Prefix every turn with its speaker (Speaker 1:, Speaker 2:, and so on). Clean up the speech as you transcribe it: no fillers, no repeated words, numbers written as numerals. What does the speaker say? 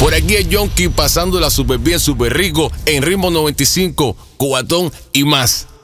Speaker 1: Por aquí es Yonki pasándola súper bien, súper rico en Ritmo 95, Cubatón y más.